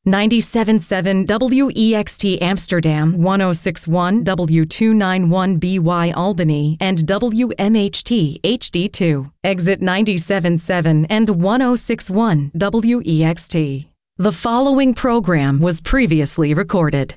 97.7 WEXT Amsterdam, 106.1 W291BY Albany, and WMHT HD2. Exit 97.7 and 106.1 WEXT. The following program was previously recorded.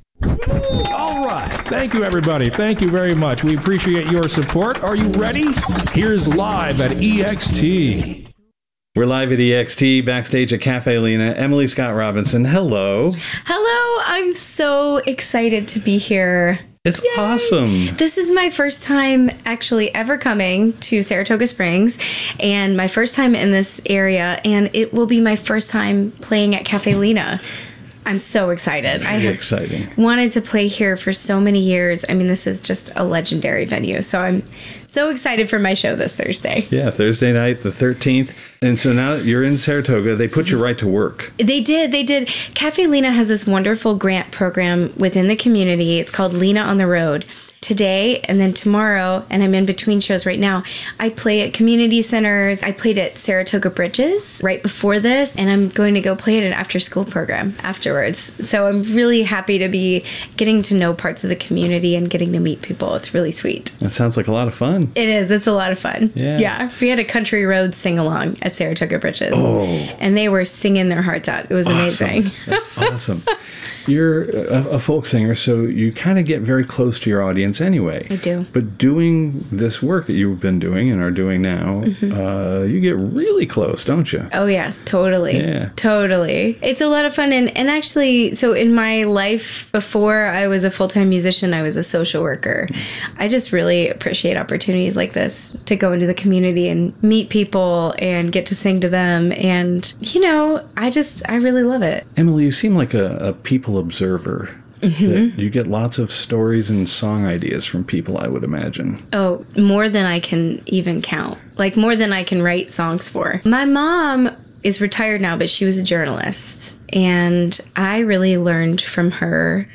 All right. Thank you, everybody. Thank you very much. We appreciate your support. Are you ready? Here's Live at EXT. We're live at EXT, backstage at Cafe Lena. Emily Scott Robinson, hello. Hello. I'm so excited to be here. It's Yay. Awesome. This is my first time actually ever coming to Saratoga Springs and my first time in this area, and it will be my first time playing at Cafe Lena. I'm so excited. Very exciting. Wanted to play here for so many years. I mean, this is just a legendary venue. So I'm so excited for my show this Thursday. Yeah, Thursday night, the 13th. And so now you're in Saratoga. They put you right to work. They did. Cafe Lena has this wonderful grant program within the community. It's called Lena on the Road. Today and then tomorrow, and I'm in between shows right now, I play at community centers. I played at Saratoga Bridges right before this, and I'm going to go play at an after-school program afterwards. So I'm really happy to be getting to know parts of the community and getting to meet people. It's really sweet. That sounds like a lot of fun. It is. It's a lot of fun. Yeah. We had a country road sing-along at Saratoga Bridges. Oh. And they were singing their hearts out. It was amazing. That's awesome. You're a folk singer, so you kind of get very close to your audience anyway. I do. But doing this work that you've been doing and are doing now, you get really close, don't you? Oh, yeah, totally. Yeah. Totally. It's a lot of fun. And actually, so in my life before I was a full-time musician, I was a social worker. I just really appreciate opportunities like this to go into the community and meet people and get to sing to them. And, you know, I really love it. Emily, you seem like a people observer. That you get lots of stories and song ideas from people, I would imagine. Oh, more than I can even count. Like, more than I can write songs for. My mom is retired now, but she was a journalist. And I really learned from her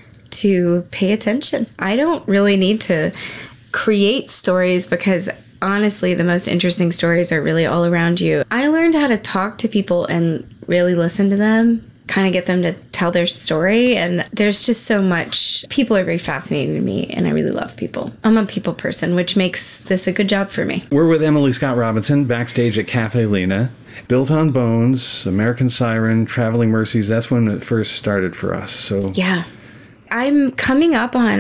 to pay attention. I don't really need to create stories because honestly, the most interesting stories are really all around you. I learned how to talk to people and really listen to them, kind of get them to tell their story. And there's just so much. People are very fascinating to me, and I really love people. I'm a people person, which makes this a good job for me. We're with Emily Scott Robinson, backstage at Cafe Lena. Built on Bones, American Siren, Traveling Mercies. That's when it first started for us. So yeah. I'm coming up on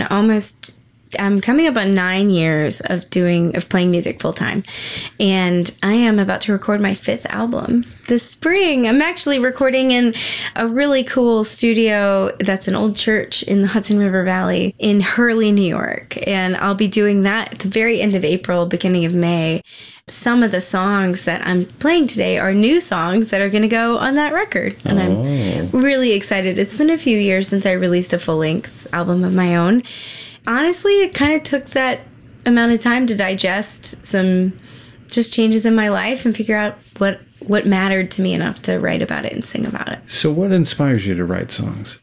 9 years of playing music full time. And I am about to record my 5th album this spring. I'm actually recording in a really cool studio that's an old church in the Hudson River Valley in Hurley, New York. And I'll be doing that at the very end of April, beginning of May. Some of the songs that I'm playing today are new songs that are going to go on that record. And I'm really excited. It's been a few years since I released a full-length album of my own. Honestly, it kind of took that amount of time to digest some just changes in my life and figure out what mattered to me enough to write about it and sing about it. So what inspires you to write songs?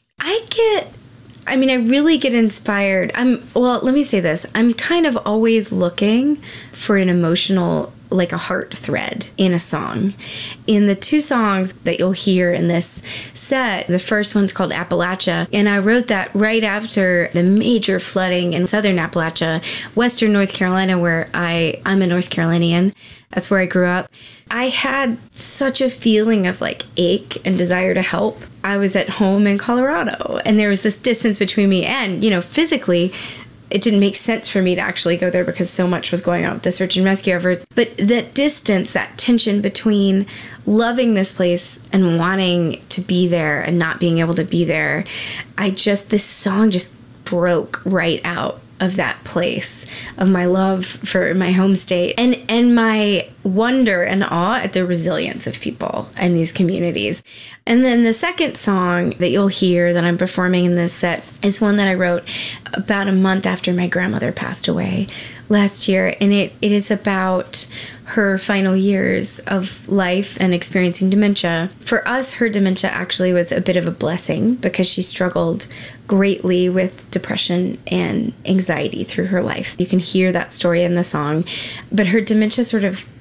I really get inspired. Let me say this. I'm kind of always looking for an emotional, like a heart thread in a song. In the 2 songs that you'll hear in this set, the first one's called Appalachia, and I wrote that right after the major flooding in southern Appalachia, western North Carolina, where I'm a North Carolinian. That's where I grew up. I had such a feeling of like ache and desire to help. I was at home in Colorado, and there was this distance between me and, physically, it didn't make sense for me to actually go there because so much was going on with the search and rescue efforts. But that distance, that tension between loving this place and wanting to be there and not being able to be there, this song just broke right out of that place of my love for my home state and my wonder and awe at the resilience of people in these communities. And then the second song that you'll hear that I'm performing in this set is one that I wrote about a month after my grandmother passed away last year. And it is about her final years of life and experiencing dementia. For us, her dementia actually was a bit of a blessing because she struggled greatly with depression and anxiety through her life. You can hear that story in the song, but her dementia sort of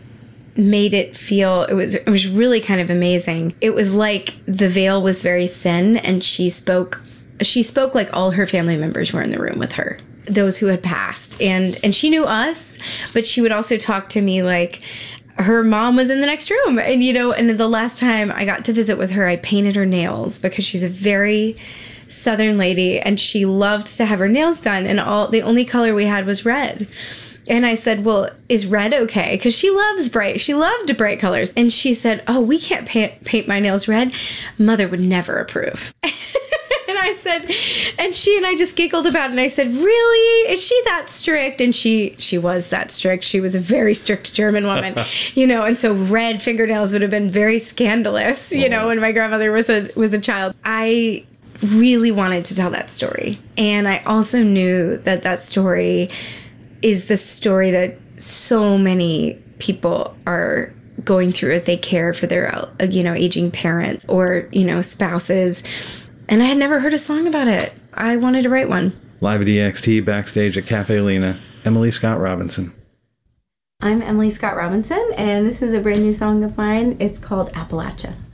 made it feel, it was really kind of amazing. It was like the veil was very thin, and she spoke like all her family members were in the room with her, those who had passed. And she knew us, but she would also talk to me like her mom was in the next room. And, and the last time I got to visit with her, I painted her nails because she's a very Southern lady and she loved to have her nails done. And the only color we had was red. And I said, well, is red okay? Because she loved bright colors. And she said, oh, we can't paint my nails red. Mother would never approve. And I said, and she and I just giggled about it. And I said, really? Is she that strict? And she was that strict. She was a very strict German woman, and so red fingernails would have been very scandalous, when my grandmother was a child. I really wanted to tell that story. And I also knew that story is the story that so many people are going through as they care for their, aging parents or, spouses. And I had never heard a song about it. I wanted to write one. Live at EXT, backstage at Cafe Lena, Emily Scott Robinson. I'm Emily Scott Robinson, and this is a brand new song of mine. It's called Appalachia.